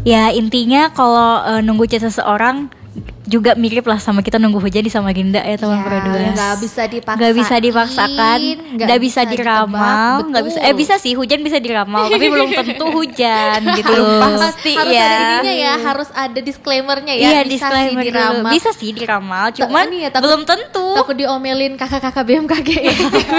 Ya intinya kalau nunggu chat seseorang juga mirip lah sama kita nunggu hujan di Samarinda ya teman Pro 2. Nggak bisa dipaksakan, Nggak bisa dipaksakan, nggak bisa diramal, nggak bisa. Bisa sih hujan bisa diramal, tapi belum tentu hujan gitu. Pasti harus ada ininya ya, harus ada disclaimernya ya. Iya, bisa disclaimer sih diramal. dulu. Bisa sih diramal, cuman belum tentu. Takut diomelin kakak-kakak BMKG ya.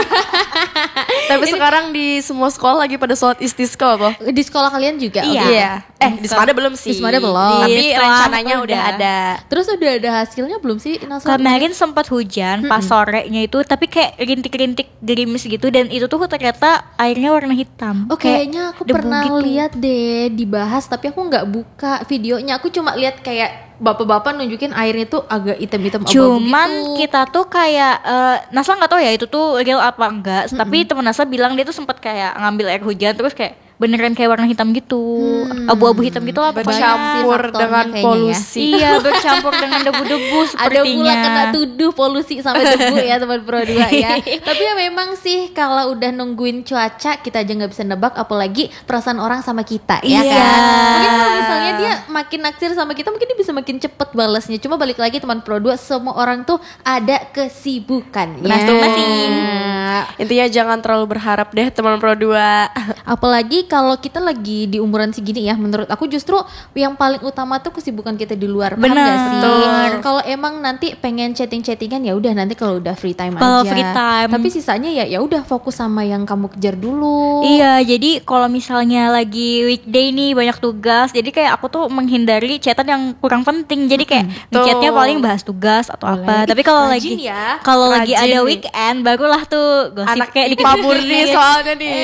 Tapi sekarang di semua sekolah lagi pada sholat istisqa apa? Di sekolah kalian juga? Iya. Di Semada belum sih. Di Semada belum. Tapi Di rencananya setelah udah ada. Terus udah ada hasilnya belum sih? Kemarin sempat hujan pas sorenya itu, tapi kayak rintik-rintik gerimis gitu, dan itu tuh ternyata airnya warna hitam. Oh, kayaknya aku debu pernah gitu. lihat deh dibahas, tapi aku nggak buka videonya. Aku cuma lihat kayak bapak-bapak nunjukin airnya tuh agak hitam-hitam abu-abu Cuman gitu. kita tuh kayak Nasla nggak tahu ya itu tuh real apa enggak, tapi temen Nasla bilang dia tuh sempat kayak ngambil air hujan terus kayak beneran kayak warna hitam gitu, abu-abu hitam gitu lah pokoknya. Bercampur faktornya dengan kayaknya polusi. Iya, bercampur dengan debu-debu Ada pula sepertinya. kena tuduh polusi sampai debu ya teman Pro 2 ya. Tapi ya memang sih kalau udah nungguin cuaca kita aja nggak bisa nebak, apalagi perasaan orang sama kita ya Iya. kan. Mungkin kalau misalnya dia makin naksir sama kita, mungkin dia bisa makin cepet balasnya. Cuma balik lagi teman Pro 2, semua orang tuh ada kesibukannya. Masing-masing. Intinya jangan terlalu berharap deh teman Pro 2. Apalagi kalau kita lagi di umuran segini ya, menurut aku justru yang paling utama tuh kesibukan kita di luar. Paham Benar. nggak sih? Betul. Kalau emang nanti pengen chatting-chattingan ya udah nanti kalau udah free time Kalau aja. free time. Tapi sisanya ya udah fokus sama yang kamu kejar dulu. Iya, jadi kalau misalnya lagi weekday nih banyak tugas, jadi kayak aku tuh menghindari chatan yang kurang penting. Jadi kayak di chatnya paling bahas tugas atau apa. Tapi kalau Rajin lagi ya. kalau lagi Rajin ada nih. weekend barulah tuh gosip Anak kayak IPA murni soalnya nih.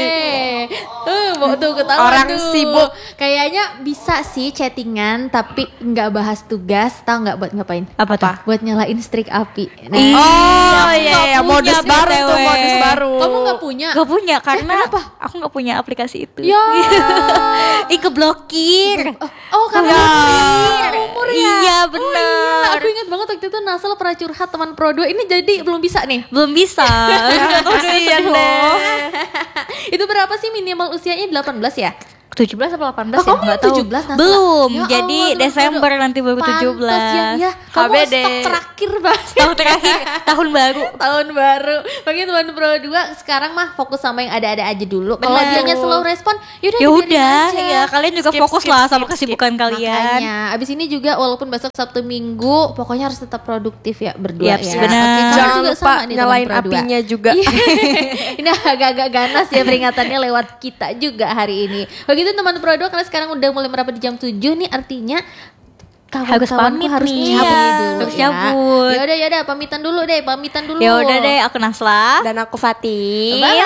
Tuh ketahuan Orang tuh. sibuk. Kayaknya bisa sih chattingan tapi nggak bahas tugas. Tahu nggak buat ngapain? Apa tuh? Buat nyalain strik api. Oh iya, nggak modus punya, baru tuh, BTW. modus baru. Kamu nggak punya? Gak punya karena kenapa? aku gak punya aplikasi itu. Ya. Ih, keblokir. Oh karena umur ya. Iya, Oh, bener. iya. Aku ingat banget waktu itu Nasel pernah curhat teman Pro 2 ini, jadi belum bisa nih. Belum bisa. Kasian deh. Itu berapa sih minimal usianya? 18 ya? 17 atau 18 Oh, ya? kamu Nggak belum tahu. 17, Nasla? Belum. Ya Jadi Allah, teman Desember Pro 2. nanti baru 17. Pantes ya. Kamu HBD. stok terakhir banget. Tahun terakhir, tahun baru. Tahun baru. Bagi teman Pro 2 sekarang mah fokus sama yang ada-ada aja dulu. Kalau Bener. dianya slow respon, yaudah Ya dibiarin udah, aja. ya kalian juga Skip, fokus skip, lah skip, sama skip. kesibukan kalian. Makanya abis ini juga walaupun besok Sabtu Minggu, pokoknya harus tetap produktif ya berdua Yaps, ya. benar. Oke, kamu Jangan juga lupa sama nih teman nyalain Pro 2. apinya juga. Ini agak-agak ganas ya peringatannya lewat kita juga hari ini. Begitu teman Pro 2, karena sekarang udah mulai merapat di jam 7 nih, artinya Harus kawan-kawanku pamit harus nih. cabut Iya, dulu harus ya. cabut. Ya udah pamitan dulu deh, pamitan dulu. Ya udah deh, aku Nasla. Dan aku Fatih. Bye.